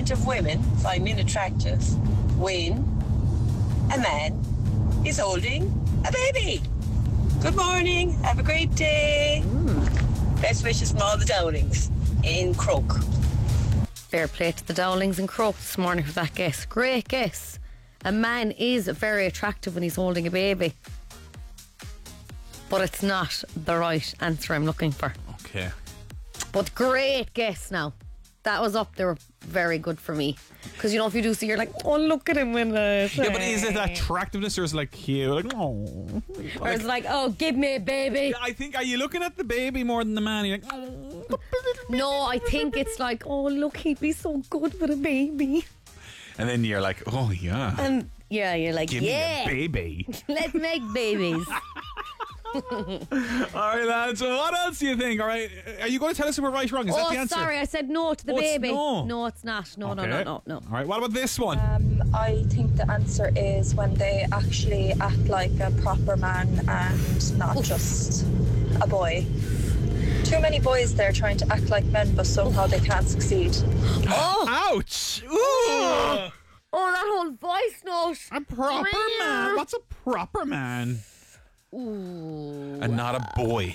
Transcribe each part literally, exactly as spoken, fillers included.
attractive women find men attractive when a man is holding a baby. Good morning. Have a great day. Mm. Best wishes from all the Dowlings in Croke. Fair play to the Dowlings in Croke this morning for that guess. Great guess. A man is very attractive when he's holding a baby, but it's not the right answer I'm looking for. Okay. But great guess now. That was up there very good for me. Because, you know, if you do see, you're like, oh, look at him when the... Yeah, but is it attractiveness or is it like cute? Like, oh. Or it's like, oh, give me a baby. I think, are you looking at the baby more than the man? You're like, oh. No, I think it's like, oh, look, he'd be so good with a baby. And then you're like, oh, yeah. And yeah, you're like, give yeah. me a baby. Let's make babies. All right, lads. So what else do you think? All right, are you going to tell us if we're right or wrong? Is oh, that the answer? sorry, I said no to the oh, baby. It's no. no, it's not. No, okay. no, no, no, no. All right, what about this one? Um, I think the answer is when they actually act like a proper man and not Oof. just a boy. Too many boys there trying to act like men, but somehow they can't succeed. Oh! Ouch! Ooh! Oh, oh that whole voice note. A proper man. What's a proper man? Ooh. And not a boy.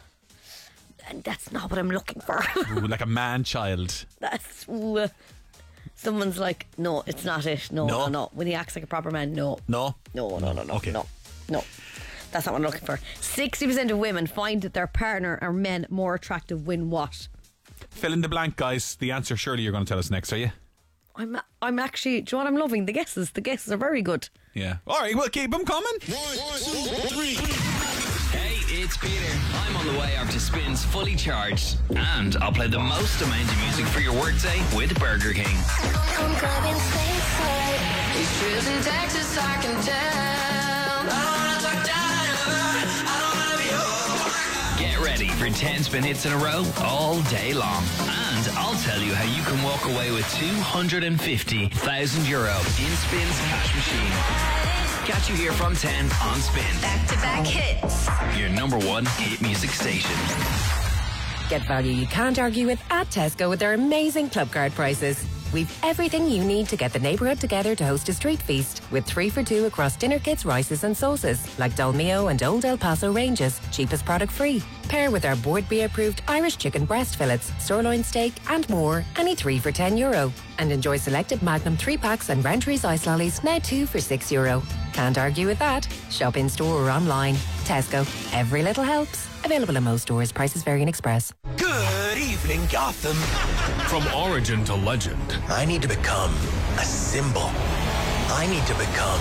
And that's not what I'm looking for. Ooh, like a man-child. That's... Ooh. Someone's like, no, it's not it. No, no, no, no. When he acts like a proper man, no. No? No, no, no, no. Okay. No, no. That's not what I'm looking for. sixty percent of women find that their partner or men more attractive when what? Fill in the blank, guys. The answer surely you're going to tell us next, are you? I'm I'm actually, do you know what I'm loving? The guesses. The guesses are very good. Yeah. All right, well, keep them coming. One, two, three. Hey, it's Peter. I'm on the way up to Spins Fully Charged. And I'll play the most amount of music for your workday with Burger King. I'm grabbing stateside. These trips in Texas, I can tell. I don't wanna talk down to her. I don't wanna be over. Get ready for ten spin hits in a row all day long. And I'll tell you how you can walk away with two hundred fifty thousand euro in Spin's cash machine. Catch you here from ten on Spin. Back-to-back hits. Your number one hit music station. Get value you can't argue with at Tesco with their amazing club card prices. We've everything you need to get the neighbourhood together to host a street feast with three for two across dinner kits, rices and sauces like Dolmio and Old El Paso ranges, cheapest product free. Pair with our Board B approved Irish chicken breast fillets, sirloin steak and more, any three for ten euro. And enjoy selected Magnum three packs and Rantries ice lollies, now two for six euro. Can't argue with that. Shop in store or online. Tesco. Every little helps. Available in most stores. Prices vary in Express. Good evening, Gotham. From origin to legend. I need to become a symbol. I need to become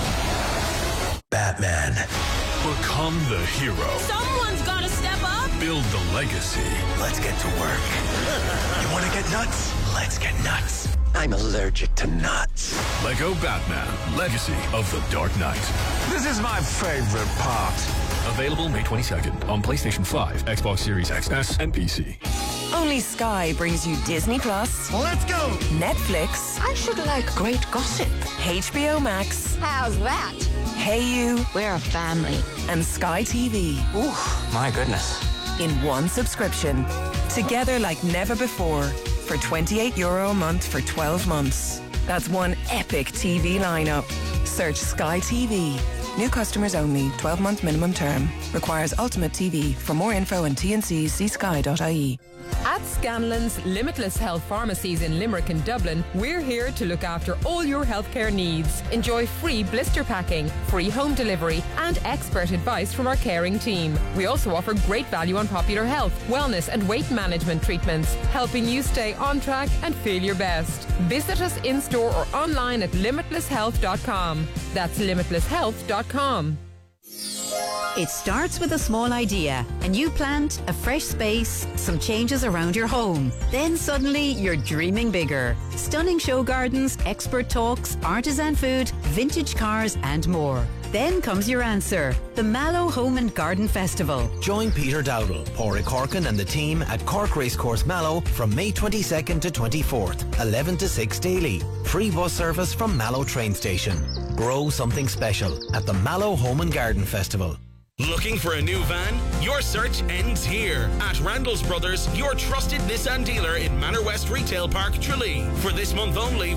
Batman. Become the hero. Someone's gotta step up. Build the legacy. Let's get to work. You want to get nuts? Let's get nuts. I'm allergic to nuts. Lego Batman, Legacy of the Dark Knight. This is my favorite part. Available May twenty-second on PlayStation five, Xbox Series X S, and P C. Only Sky brings you Disney Plus. Let's go. Netflix. I should like great gossip. H B O Max. How's that? Hey You. We're a family. And Sky T V. Ooh, my goodness. In one subscription. Together like never before. For twenty-eight euro a month for twelve months. That's one epic T V lineup. Search Sky T V. New customers only. twelve month minimum term. Requires Ultimate T V. For more info and T N Cs, see sky dot I E. At Scanlon's Limitless Health Pharmacies in Limerick and Dublin, we're here to look after all your healthcare needs. Enjoy free blister packing, free home delivery, and expert advice from our caring team. We also offer great value on popular health, wellness, and weight management treatments, helping you stay on track and feel your best. Visit us in store or online at limitless health dot com. That's limitless health dot com. It starts with a small idea, a new plant, a fresh space, some changes around your home. Then suddenly you're dreaming bigger. Stunning show gardens, expert talks, artisan food, vintage cars and more. Then comes your answer, the Mallow Home and Garden Festival. Join Peter Dowdall, Pádraig Corkin and the team at Cork Racecourse Mallow from May twenty-second to twenty-fourth, eleven to six daily. Free bus service from Mallow train station. Grow something special at the Mallow Home and Garden Festival. Looking for a new van? Your search ends here at Randall's Brothers, your trusted Nissan dealer in Manor West Retail Park, Tralee. For this month only,